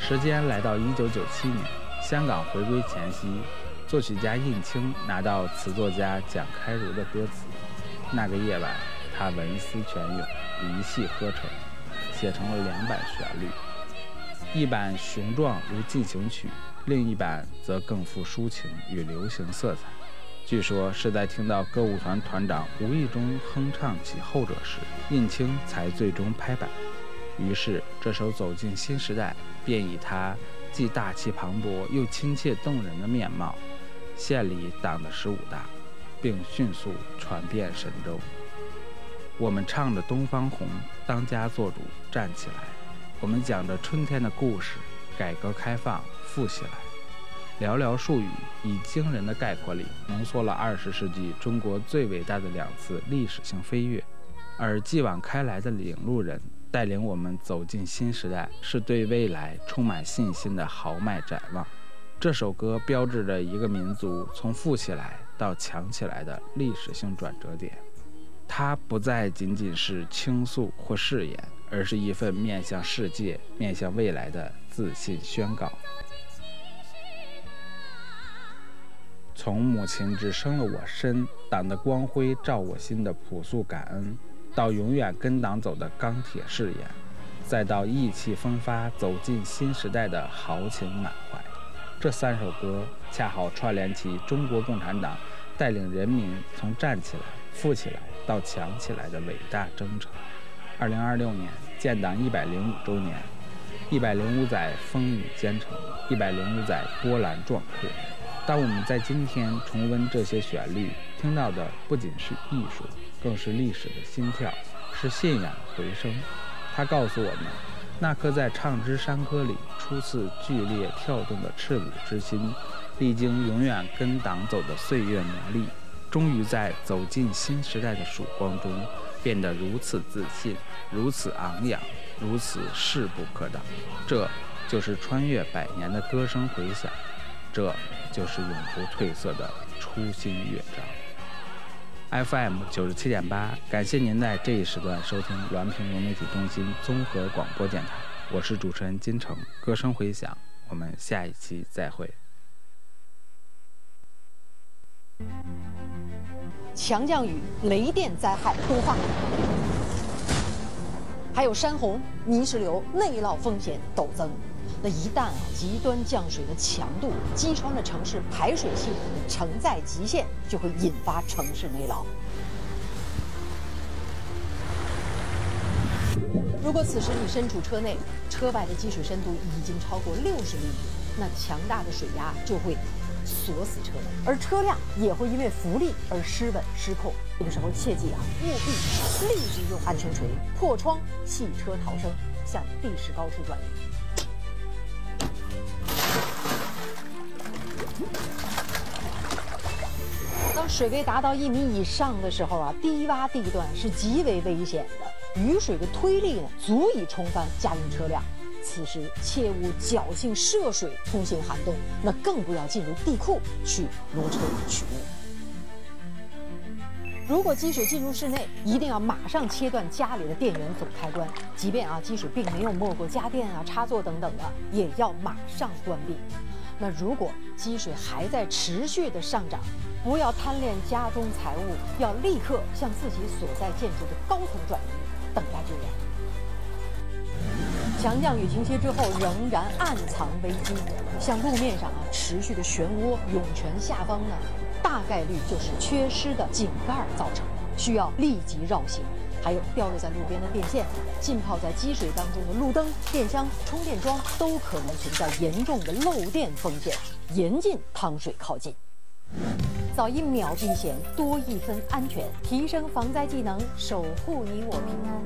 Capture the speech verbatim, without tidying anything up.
时间来到一九九七年，香港回归前夕，作曲家应钦拿到词作家蒋开儒的歌词。那个夜晚，他文思泉涌，一气呵成，写成了两版旋律，一版雄壮如进行曲，另一版则更富抒情与流行色彩。据说是在听到歌舞团团长无意中哼唱起后者时，应钦才最终拍板。于是这首《走进新时代》便以他既大气磅礴又亲切动人的面貌，献礼党的十五大，并迅速传遍神州。我们唱着东方红，当家作主站起来，我们讲着春天的故事，改革开放富起来。寥寥数语，以惊人的概括力浓缩了二十世纪中国最伟大的两次历史性飞跃。而继往开来的领路人带领我们走进新时代，是对未来充满信心的豪迈展望。这首歌标志着一个民族从富起来到强起来的历史性转折点。它不再仅仅是倾诉或誓言，而是一份面向世界、面向未来的自信宣告。从母亲只生了我身，党的光辉照我心的朴素感恩，到永远跟党走的钢铁誓言，再到意气风发走进新时代的豪情满怀，这三首歌恰好串联起中国共产党带领人民从站起来、富起来到强起来的伟大征程。二零二六年建党一百零五周年，一百零五载风雨兼程，一百零五载波澜壮阔。当我们在今天重温这些旋律，听到的不仅是艺术，更是历史的心跳，是信仰的回声。它告诉我们，那颗在唱支山歌里初次剧烈跳动的赤子之心，历经永远跟党走的岁月磨砺，终于在走进新时代的曙光中变得如此自信，如此昂扬，如此势不可挡。这就是穿越百年的歌声回响，这就是永不褪色的初心乐章。F M 九十七点八，感谢您在这一时段收听滦平融媒体中心综合广播电台，我是主持人金城，歌声回响，我们下一期再会。 强降雨、雷电灾害多发，还有山洪、泥石流、内涝风险陡增。那一旦啊极端降水的强度击穿了城市排水系统的承载极限，就会引发城市内涝。如果此时你身处车内，车外的积水深度已经超过六十厘米，那强大的水压就会锁死车门，而车辆也会因为浮力而失稳失控。这个时候切记啊，务必立即用安全锤破窗，弃车逃生，向地势高处转移。当水位达到一米以上的时候啊，低洼地段是极为危险的，雨水的推力呢足以冲翻驾运车辆。此时切勿侥幸涉水通行涵洞，那更不要进入地库去挪车取物。如果积水进入室内，一定要马上切断家里的电源总开关，即便啊积水并没有没过家电啊、插座等等的，也要马上关闭。那如果积水还在持续的上涨，不要贪恋家中财物，要立刻向自己所在建筑的高层转移，等待救援。强降雨停歇之后，仍然暗藏危机，像路面上啊持续的漩涡、涌泉下方呢，大概率就是缺失的井盖造成的，需要立即绕行。还有掉落在路边的电线，浸泡在积水当中的路灯、电箱、充电桩都可能存在严重的漏电风险，严禁趟水靠近。早一秒避险，多一分安全，提升防灾技能，守护你我平安。